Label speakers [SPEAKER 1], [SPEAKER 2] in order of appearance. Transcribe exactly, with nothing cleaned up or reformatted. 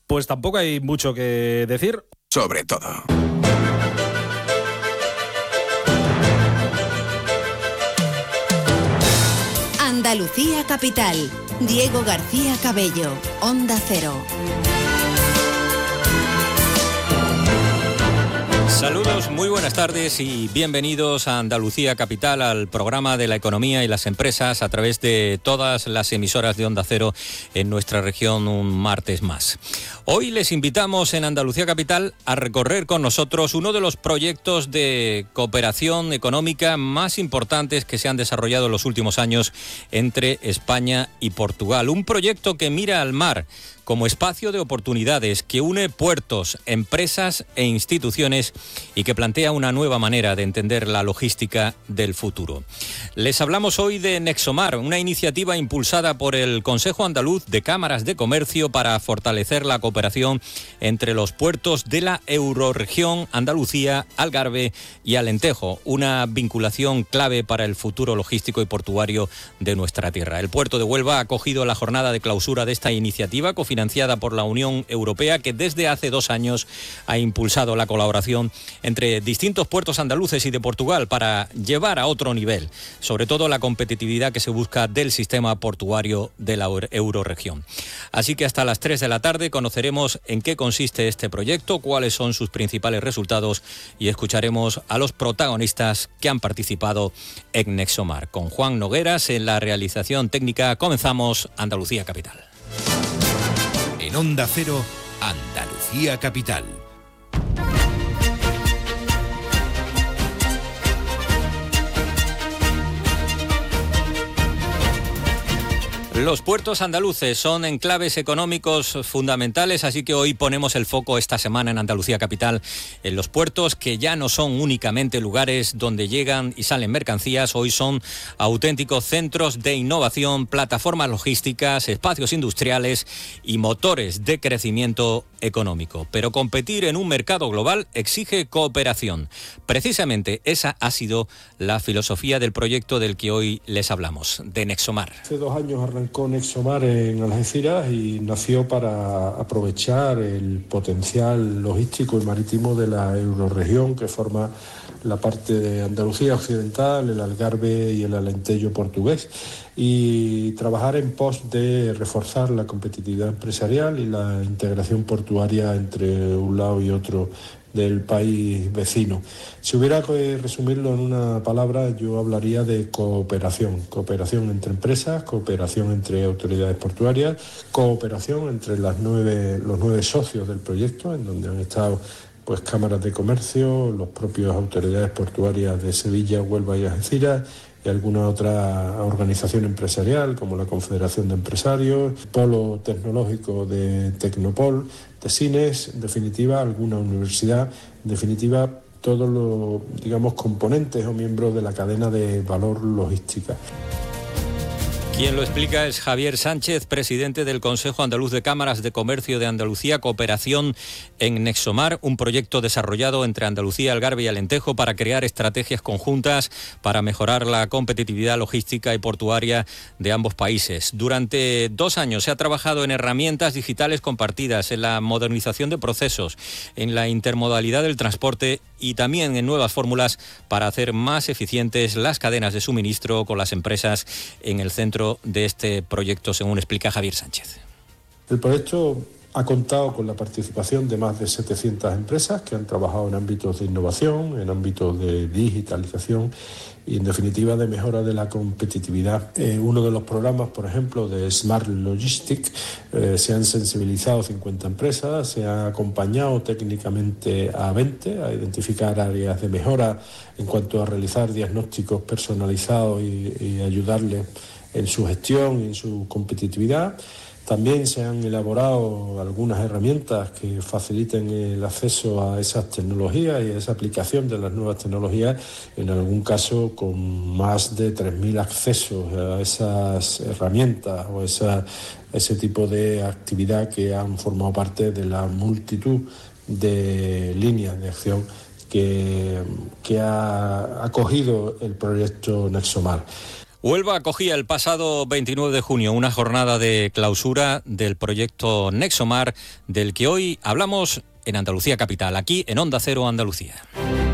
[SPEAKER 1] pues tampoco hay mucho que decir.
[SPEAKER 2] Sobre todo.
[SPEAKER 3] Andalucía Capital. Diego García Cabello, Onda Cero.
[SPEAKER 4] Saludos, muy buenas tardes y bienvenidos a Andalucía Capital, al programa de la economía y las empresas a través de todas las emisoras de Onda Cero en nuestra región un martes más. Hoy les invitamos en Andalucía Capital a recorrer con nosotros uno de los proyectos de cooperación económica más importantes que se han desarrollado en los últimos años entre España y Portugal. Un proyecto que mira al mar como espacio de oportunidades, que une puertos, empresas e instituciones y que plantea una nueva manera de entender la logística del futuro. Les hablamos hoy de Nexomar, una iniciativa impulsada por el Consejo Andaluz de Cámaras de Comercio para fortalecer la cooperación entre los puertos de la eurorregión Andalucía, Algarve y Alentejo, una vinculación clave para el futuro logístico y portuario de nuestra tierra. El puerto de Huelva ha acogido la jornada de clausura de esta iniciativa, cofinanciada financiada por la Unión Europea, que desde hace dos años ha impulsado la colaboración entre distintos puertos andaluces y de Portugal para llevar a otro nivel, sobre todo la competitividad que se busca del sistema portuario de la eurorregión. Así que hasta las tres de la tarde conoceremos en qué consiste este proyecto, cuáles son sus principales resultados y escucharemos a los protagonistas que han participado en Nexomar. Con Juan Nogueras en la realización técnica comenzamos Andalucía Capital.
[SPEAKER 2] En Onda Cero, Andalucía Capital.
[SPEAKER 4] Los puertos andaluces son enclaves económicos fundamentales, así que hoy ponemos el foco esta semana en Andalucía Capital en los puertos, que ya no son únicamente lugares donde llegan y salen mercancías, hoy son auténticos centros de innovación, plataformas logísticas, espacios industriales y motores de crecimiento económico. Pero competir en un mercado global exige cooperación. Precisamente esa ha sido la filosofía del proyecto del que hoy les hablamos, de Nexomar.
[SPEAKER 5] Hace dos años arrancó Nexomar en Algeciras y nació para aprovechar el potencial logístico y marítimo de la eurorregión, que forma la parte de Andalucía Occidental, el Algarve y el Alentejo portugués, y trabajar en pos de reforzar la competitividad empresarial y la integración portuaria entre un lado y otro del país vecino. Si hubiera que resumirlo en una palabra, yo hablaría de cooperación. Cooperación entre empresas, cooperación entre autoridades portuarias, cooperación entre las nueve, los nueve socios del proyecto, en donde han estado pues cámaras de comercio, los propios autoridades portuarias de Sevilla, Huelva y Algeciras, y alguna otra organización empresarial como la Confederación de Empresarios, Polo Tecnológico de Tecnopol, Tesines, en definitiva alguna universidad, en definitiva todos los, digamos, componentes o miembros de la cadena de valor logística.
[SPEAKER 4] Quien lo explica es Javier Sánchez, presidente del Consejo Andaluz de Cámaras de Comercio de Andalucía, Cooperación en Nexomar, un proyecto desarrollado entre Andalucía, Algarve y Alentejo para crear estrategias conjuntas para mejorar la competitividad logística y portuaria de ambos países. Durante dos años se ha trabajado en herramientas digitales compartidas, en la modernización de procesos, en la intermodalidad del transporte y también en nuevas fórmulas para hacer más eficientes las cadenas de suministro con las empresas en el centro de este proyecto, según explica Javier Sánchez.
[SPEAKER 5] El proyecto ha contado con la participación de más de setecientas empresas que han trabajado en ámbitos de innovación, en ámbitos de digitalización y, en definitiva, de mejora de la competitividad. Eh, uno de los programas, por ejemplo, de Smart Logistics, eh, se han sensibilizado cincuenta empresas, se ha acompañado técnicamente a veinte a identificar áreas de mejora en cuanto a realizar diagnósticos personalizados y, y ayudarles en su gestión y en su competitividad. También se han elaborado algunas herramientas que faciliten el acceso a esas tecnologías y a esa aplicación de las nuevas tecnologías, en algún caso con más de tres mil accesos a esas herramientas o esa, ese tipo de actividad que han formado parte de la multitud de líneas de acción que, que ha acogido el proyecto Nexomar.
[SPEAKER 4] Huelva acogía el pasado veintinueve de junio una jornada de clausura del proyecto Nexomar, del que hoy hablamos en Andalucía Capital, aquí en Onda Cero Andalucía.